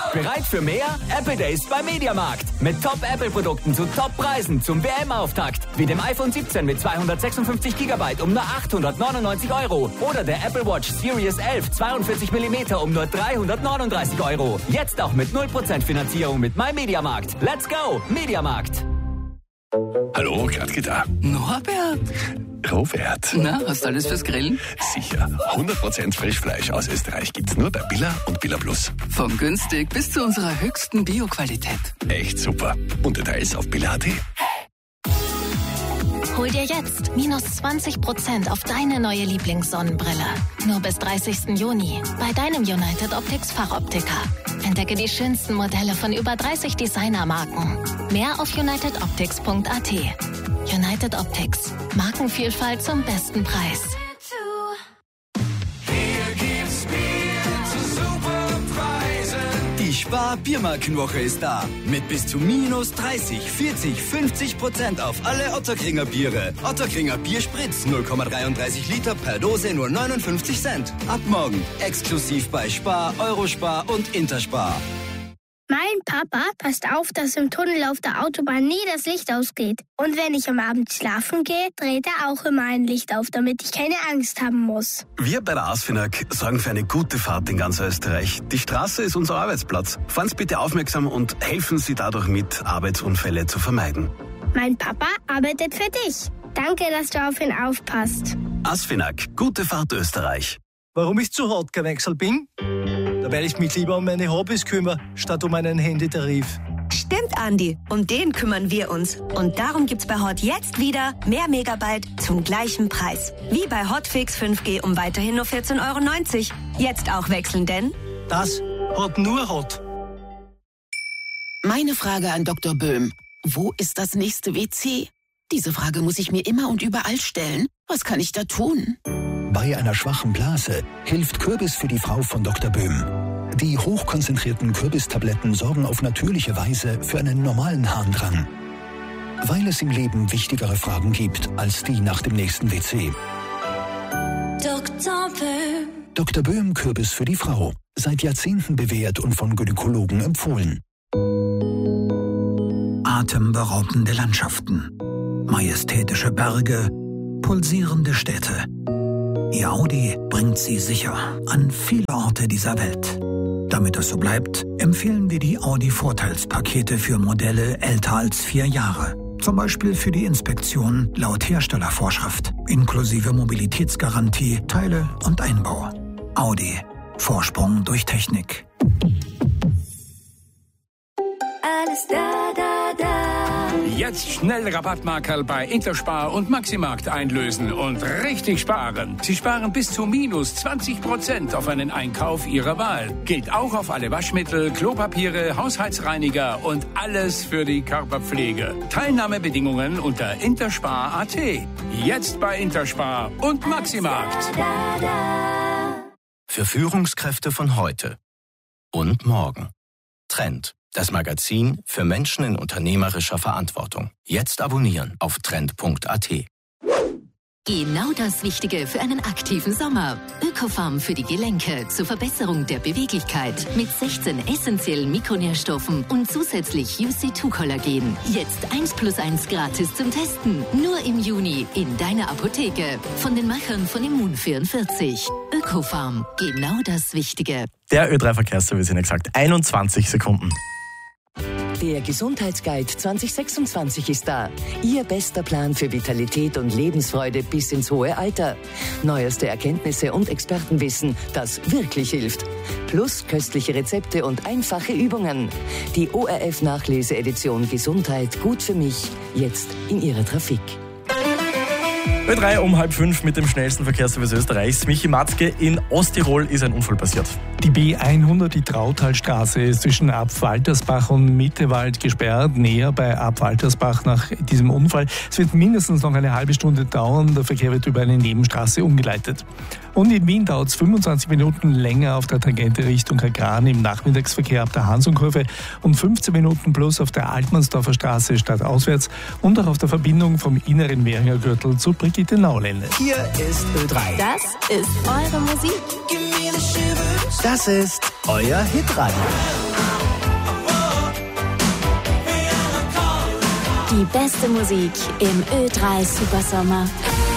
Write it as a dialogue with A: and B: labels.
A: Bereit für mehr? Apple Days bei Mediamarkt. Mit Top-Apple-Produkten zu Top-Preisen zum WM-Auftakt. Wie dem iPhone 17 mit 256 GB um nur 899 € oder der Apple Watch Series 11 42 mm um nur 339 €. Jetzt auch mit 0% Finanzierung mit MyMediamarkt. Let's go, Mediamarkt.
B: Hallo, Gradke da.
C: Norbert.
B: Robert.
C: Na, hast du alles fürs Grillen?
B: Sicher. 100% Frischfleisch aus Österreich gibt's nur bei Billa und Billa Plus.
C: Von günstig bis zu unserer höchsten Bio-Qualität.
B: Echt super. Und Details auf billa.at.
D: Hol dir jetzt minus 20% auf deine neue Lieblingssonnenbrille. Nur bis 30. Juni bei deinem United Optics Fachoptiker. Entdecke die schönsten Modelle von über 30 Designermarken. Mehr auf unitedoptics.at. United Optics. Markenvielfalt zum besten Preis.
E: Die Spar-Biermarkenwoche ist da. Mit bis zu minus 30, 40, 50% auf alle Ottakringer Biere. Ottakringer Bierspritz 0,33 Liter per Dose nur 59 Cent. Ab morgen exklusiv bei Spar, Eurospar und Interspar.
F: Mein Papa passt auf, dass im Tunnel auf der Autobahn nie das Licht ausgeht. Und wenn ich am Abend schlafen gehe, dreht er auch immer ein Licht auf, damit ich keine Angst haben muss.
G: Wir bei der ASFINAG sorgen für eine gute Fahrt in ganz Österreich. Die Straße ist unser Arbeitsplatz. Fahren Sie bitte aufmerksam und helfen Sie dadurch mit, Arbeitsunfälle zu vermeiden.
F: Mein Papa arbeitet für dich. Danke, dass du auf ihn aufpasst.
G: ASFINAG, gute Fahrt Österreich.
H: Warum ich zu hart gewechselt bin? Weil ich mich lieber um meine Hobbys kümmere, statt um einen Handytarif.
I: Stimmt, Andi. Um den kümmern wir uns. Und darum gibt's bei Hot jetzt wieder mehr Megabyte zum gleichen Preis. Wie bei Hotfix 5G um weiterhin nur 14,90 €. Jetzt auch wechseln, denn...
H: Das hat nur Hot.
J: Meine Frage an Dr. Böhm. Wo ist das nächste WC? Diese Frage muss ich mir immer und überall stellen. Was kann ich da tun?
K: Bei einer schwachen Blase hilft Kürbis für die Frau von Dr. Böhm. Die hochkonzentrierten Kürbistabletten sorgen auf natürliche Weise für einen normalen Harndrang. Weil es im Leben wichtigere Fragen gibt als die nach dem nächsten WC.
L: Dr. Böhm.
K: Dr. Böhm Kürbis für die Frau. Seit Jahrzehnten bewährt und von Gynäkologen empfohlen.
M: Atemberaubende Landschaften, majestätische Berge, pulsierende Städte. Ihr Audi bringt Sie sicher an viele Orte dieser Welt. Damit es so bleibt, empfehlen wir die Audi-Vorteilspakete für Modelle älter als 4 Jahre. Zum Beispiel für die Inspektion laut Herstellervorschrift, inklusive Mobilitätsgarantie, Teile und Einbau. Audi. Vorsprung durch Technik.
L: Alles da, da, da.
N: Jetzt schnell Rabattmarkerl bei Interspar und Maximarkt einlösen und richtig sparen. Sie sparen bis zu minus 20% auf einen Einkauf Ihrer Wahl. Gilt auch auf alle Waschmittel, Klopapiere, Haushaltsreiniger und alles für die Körperpflege. Teilnahmebedingungen unter interspar.at. Jetzt bei Interspar und Maximarkt.
O: Für Führungskräfte von heute und morgen. Trend. Das Magazin für Menschen in unternehmerischer Verantwortung. Jetzt abonnieren auf trend.at.
P: Genau das Wichtige für einen aktiven Sommer. Ökofarm für die Gelenke zur Verbesserung der Beweglichkeit mit 16 essentiellen Mikronährstoffen und zusätzlich UC2-Kollagen. Jetzt 1+1 gratis zum Testen. Nur im Juni in deiner Apotheke. Von den Machern von Immun44. Ökofarm. Genau das Wichtige.
Q: Der Ö3-Verkehrsservice in exakt 21 Sekunden.
R: Der Gesundheitsguide 2026 ist da. Ihr bester Plan für Vitalität und Lebensfreude bis ins hohe Alter. Neueste Erkenntnisse und Expertenwissen, das wirklich hilft. Plus köstliche Rezepte und einfache Übungen. Die ORF-Nachlese-Edition Gesundheit gut für mich, jetzt in Ihrer Trafik.
Q: Ö3 um 4:30 mit dem schnellsten Verkehrsservice Österreichs. Michi Matzke, in Osttirol ist ein Unfall passiert.
S: Die B100, die Trautalstraße, ist zwischen Abwaltersbach und Mittewald gesperrt, näher bei Abwaltersbach nach diesem Unfall. Es wird mindestens noch eine halbe Stunde dauern. Der Verkehr wird über eine Nebenstraße umgeleitet. Und in Wien dauert es 25 Minuten länger auf der Tangente Richtung Kagran im Nachmittagsverkehr ab der Hansonkurve und 15 Minuten plus auf der Altmannsdorfer Straße stadtauswärts und auch auf der Verbindung vom inneren Währinger Gürtel zu Brigitte-Naulende.
E: Hier ist Ö3.
D: Das ist eure Musik.
E: Das ist euer Hitradio.
T: Die beste Musik im Ö3 Supersommer.